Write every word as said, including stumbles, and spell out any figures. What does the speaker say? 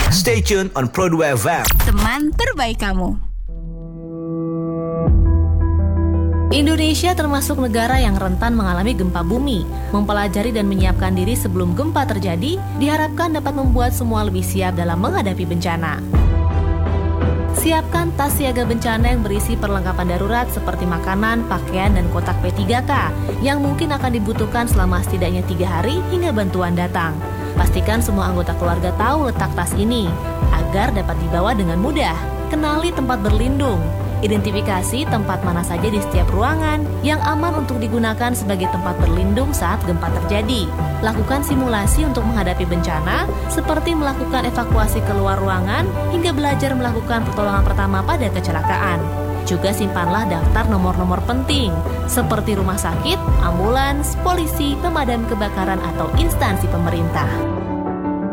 Stay tuned on Pro dua F M. Teman terbaik kamu. Indonesia termasuk negara yang rentan mengalami gempa bumi. Mempelajari dan menyiapkan diri sebelum gempa terjadi diharapkan dapat membuat semua lebih siap dalam menghadapi bencana. Siapkan tas siaga bencana yang berisi perlengkapan darurat seperti makanan, pakaian, dan kotak P tiga K yang mungkin akan dibutuhkan selama setidaknya tiga hari hingga bantuan datang. Pastikan semua anggota keluarga tahu letak tas ini agar dapat dibawa dengan mudah. Kenali tempat berlindung. Identifikasi tempat mana saja di setiap ruangan yang aman untuk digunakan sebagai tempat berlindung saat gempa terjadi. Lakukan simulasi untuk menghadapi bencana, seperti melakukan evakuasi keluar ruangan hingga belajar melakukan pertolongan pertama pada kecelakaan. Juga simpanlah daftar nomor-nomor penting, seperti rumah sakit, ambulans, polisi, pemadam kebakaran, atau instansi pemerintah.